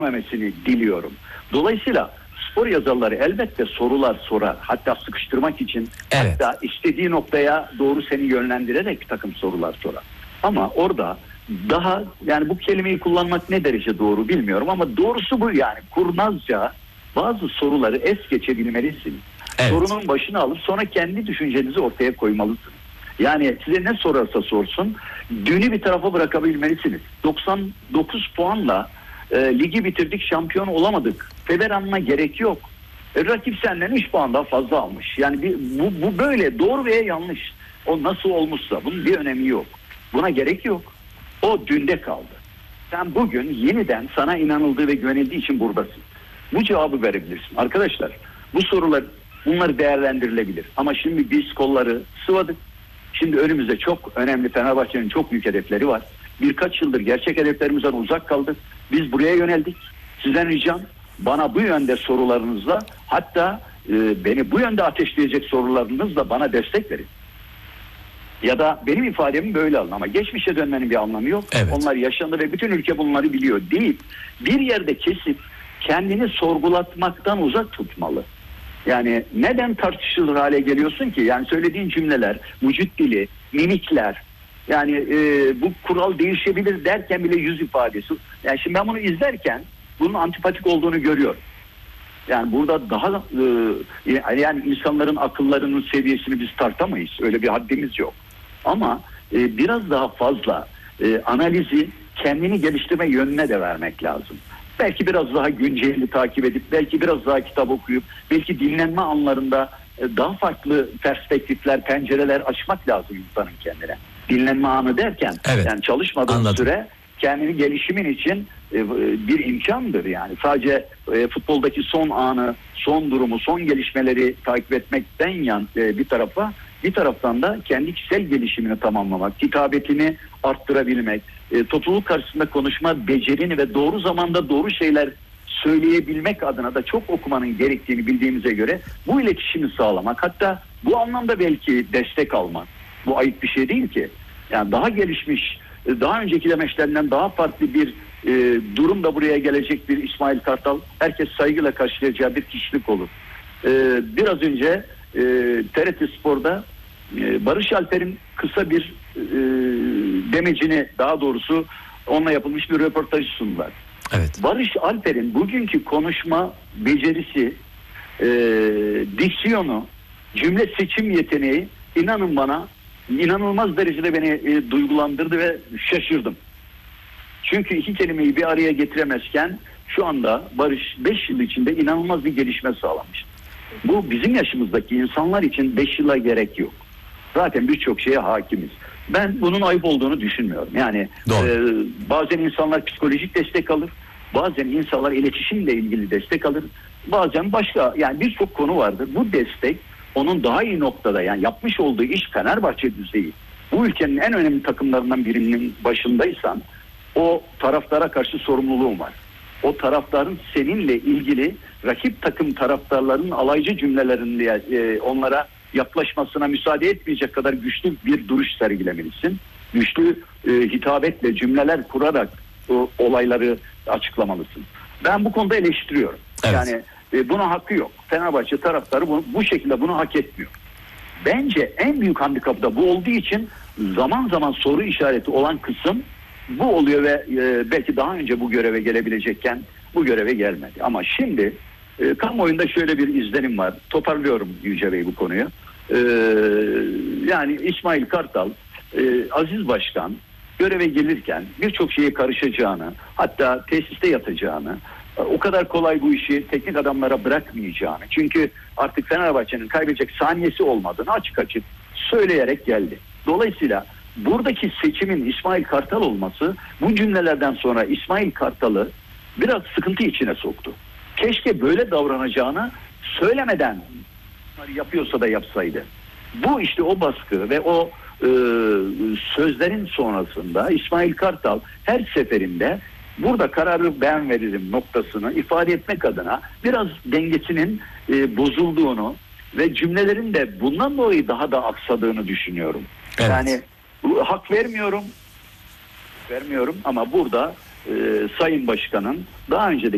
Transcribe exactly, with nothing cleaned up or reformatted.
memesini diliyorum. Dolayısıyla spor yazarları elbette sorular sorar. Hatta sıkıştırmak için, evet. hatta istediği noktaya doğru seni yönlendirerek bir takım sorular sorar. Ama orada daha, yani bu kelimeyi kullanmak ne derece doğru bilmiyorum ama doğrusu bu, yani kurnazca bazı soruları es geçebilmelisin. Evet. Sorunun başına alıp sonra kendi düşüncenizi ortaya koymalısın. Yani size ne sorarsa sorsun dünü bir tarafa bırakabilmelisiniz. doksan dokuz puanla e, ligi bitirdik, şampiyon olamadık. Federanına gerek yok. E, rakip senden üç puan daha fazla almış. Yani bir, bu, bu böyle doğru veya yanlış. O nasıl olmuşsa bunun bir önemi yok. Buna gerek yok. O dünde kaldı. Sen bugün yeniden sana inanıldığı ve güvenildiği için buradasın. Bu cevabı verebilirsin. Arkadaşlar bu sorular, bunlar değerlendirilebilir. Ama şimdi biz kolları sıvadık. Şimdi önümüzde çok önemli, Fenerbahçe'nin çok büyük hedefleri var. Birkaç yıldır gerçek hedeflerimizden uzak kaldık. Biz buraya yöneldik. Sizden ricam bana bu yönde sorularınızla, hatta e, beni bu yönde ateşleyecek sorularınızla bana destek verin. Ya da benim ifademi böyle alın ama geçmişe dönmenin bir anlamı yok. Evet. Onlar yaşandı ve bütün ülke bunları biliyor deyip bir yerde kesip kendini sorgulatmaktan uzak tutmalı. Yani neden tartışılır hale geliyorsun ki? Yani söylediğin cümleler, vücut dili, mimikler, yani e, bu kural değişebilir derken bile yüz ifadesi. Yani şimdi ben bunu izlerken bunun antipatik olduğunu görüyorum. Yani burada daha e, yani insanların akıllarının seviyesini biz tartamayız. Öyle bir haddimiz yok. Ama e, biraz daha fazla e, analizi kendini geliştirme yönüne de vermek lazım. Belki biraz daha günceli takip edip, belki biraz daha kitap okuyup, belki dinlenme anlarında daha farklı perspektifler, pencereler açmak lazım insanın kendine. Dinlenme anı derken, evet. yani çalışmadığın Anladım. süre kendini gelişimin için bir imkandır yani. Sadece futboldaki son anı, son durumu, son gelişmeleri takip etmekten yan bir tarafa, bir taraftan da kendi kişisel gelişimini tamamlamak, hitabetini arttırabilmek, e, topluluk karşısında konuşma becerini ve doğru zamanda doğru şeyler söyleyebilmek adına da çok okumanın gerektiğini bildiğimize göre bu iletişimi sağlamak, hatta bu anlamda belki destek almak, bu ayıp bir şey değil ki. Yani daha gelişmiş, daha önceki demeçlerinden daha farklı bir e, durum da buraya gelecek bir İsmail Kartal, herkes saygıyla karşılayacağı bir kişilik olur. E, biraz önce e, T R T Spor'da e, Barış Alper'in kısa bir e, demecini, daha doğrusu onunla yapılmış bir röportajı sundular. Evet. Barış Alper'in bugünkü konuşma becerisi, e, diksiyonu, cümle seçim yeteneği, inanın bana, inanılmaz derecede beni e, duygulandırdı ve şaşırdım. Çünkü iki kelimeyi bir araya getiremezken şu anda Barış beş yıl içinde inanılmaz bir gelişme sağlamış. Bu bizim yaşımızdaki insanlar için beş yıla gerek yok. Zaten birçok şeye hakimiz. Ben bunun ayıp olduğunu düşünmüyorum. Yani e, bazen insanlar psikolojik destek alır. Bazen insanlar iletişimle ilgili destek alır. Bazen başka, yani birçok konu vardır. Bu destek onun daha iyi noktada, yani yapmış olduğu iş Fenerbahçe düzeyi. Bu ülkenin en önemli takımlarından birinin başındaysan o taraftara karşı sorumluluğun var. O taraftarın seninle ilgili rakip takım taraftarlarının alaycı cümlelerinde e, onlara yaklaşmasına müsaade etmeyecek kadar güçlü bir duruş sergilemelisin. Güçlü e, hitabetle cümleler kurarak o, olayları açıklamalısın. Ben bu konuda eleştiriyorum. Evet. Yani e, buna hakkı yok. Fenerbahçe taraftarı bu, bu şekilde bunu hak etmiyor. Bence en büyük handikapı da bu olduğu için zaman zaman soru işareti olan kısım bu oluyor ve e, belki daha önce bu göreve gelebilecekken bu göreve gelmedi. Ama şimdi e, kamuoyunda şöyle bir izlenim var. Toparlıyorum Yüce Bey bu konuyu. E, yani İsmail Kartal, e, Aziz Başkan göreve gelirken birçok şeye karışacağını, hatta tesiste yatacağını, o kadar kolay bu işi teknik adamlara bırakmayacağını, çünkü artık Fenerbahçe'nin kaybedecek saniyesi olmadığını açık açık söyleyerek geldi. Dolayısıyla buradaki seçimin İsmail Kartal olması bu cümlelerden sonra İsmail Kartal'ı biraz sıkıntı içine soktu. Keşke böyle davranacağını söylemeden yapıyorsa da yapsaydı. Bu işte o baskı ve o e, sözlerin sonrasında İsmail Kartal her seferinde burada kararı ben veririm noktasını ifade etmek adına biraz dengesinin e, bozulduğunu ve cümlelerin de bundan dolayı daha da aksadığını düşünüyorum. Evet. Yani hak vermiyorum vermiyorum ama burada e, Sayın Başkan'ın daha önce de